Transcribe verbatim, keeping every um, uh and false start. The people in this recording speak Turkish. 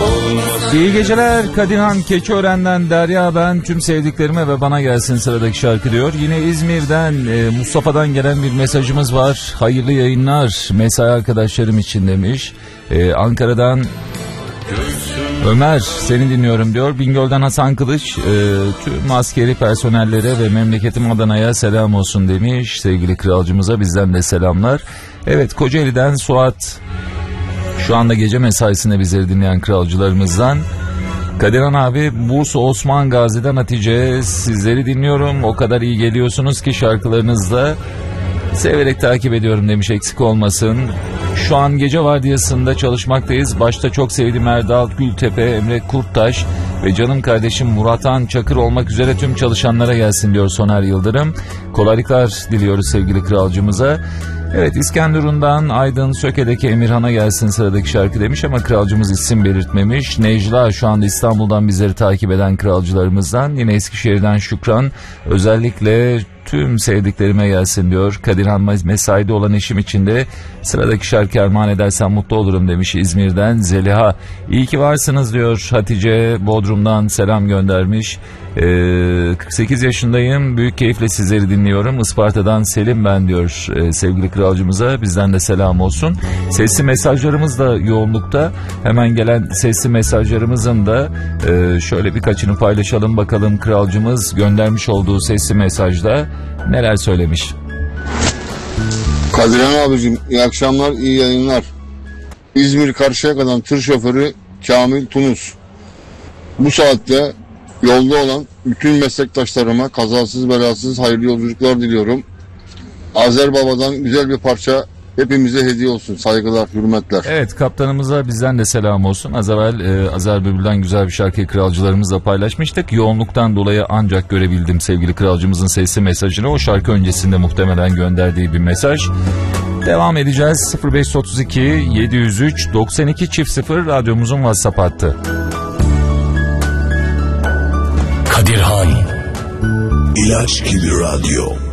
İyi geceler Kadirhan Keçiören'den Derya ben. Tüm sevdiklerime ve bana gelsin sıradaki şarkı diyor. Yine İzmir'den e, Mustafa'dan gelen bir mesajımız var. Hayırlı yayınlar mesai arkadaşlarım için demiş. E, Ankara'dan Ömer seni dinliyorum diyor. Bingöl'den Hasan Kılıç e, tüm askeri personellere ve memleketim Adana'ya selam olsun demiş. Sevgili kralcımıza bizden de selamlar. Evet, Kocaeli'den Suat. Şu anda gece mesaisinde bizleri dinleyen kralcılarımızdan. Kadirhan abi, Bursa Osman Gazi'den Hatice, sizleri dinliyorum. O kadar iyi geliyorsunuz ki şarkılarınızla, severek takip ediyorum demiş, eksik olmasın. Şu an gece vardiyasında çalışmaktayız. Başta çok sevdiğim Erdal Gültepe, Emre Kurttaş ve canım kardeşim Murathan Çakır olmak üzere tüm çalışanlara gelsin diyor Soner Yıldırım. Kolaylıklar diliyoruz sevgili kralcımıza. Evet, İskenderun'dan Aydın Söke'deki Emirhan'a gelsin sıradaki şarkı demiş ama kralcımız isim belirtmemiş. Necla şu anda İstanbul'dan bizleri takip eden kralcılarımızdan. Yine Eskişehir'den Şükran, özellikle tüm sevdiklerime gelsin diyor. Kadirhan, mesaide olan eşim için de sıradaki şarkı armağan edersen mutlu olurum demiş İzmir'den Zeliha. İyi ki varsınız diyor Hatice, Bodrum'dan selam göndermiş. Ee, kırk sekiz yaşındayım, büyük keyifle sizleri dinliyorum. Isparta'dan Selim ben diyor ee, sevgili kralcımıza, bizden de selam olsun. Sesli mesajlarımız da yoğunlukta. Hemen gelen sesli mesajlarımızın da e, şöyle birkaçını paylaşalım bakalım. Kralcımız göndermiş olduğu sesli mesajda neler söylemiş? Kadirhan abicim, iyi akşamlar, iyi yayınlar. İzmir Karşıyaka'dan tır şoförü Kamil Tunus. Bu saatte yolda olan bütün meslektaşlarıma kazasız belasız hayırlı yolculuklar diliyorum. Azer Baba'dan güzel bir parça hepimize hediye olsun. Saygılar, hürmetler. Evet, kaptanımıza bizden de selam olsun. Az evvel e, Azer Bülbül'den güzel bir şarkıyı kralcılarımızla paylaşmıştık. Yoğunluktan dolayı ancak görebildim sevgili kralcımızın sesli mesajını. O şarkı öncesinde muhtemelen gönderdiği bir mesaj. Devam edeceğiz. sıfır beş otuz iki yedi yüz üç doksan iki çift sıfır radyomuzun WhatsApp hattı. Kadirhan İlaç gibi radyo.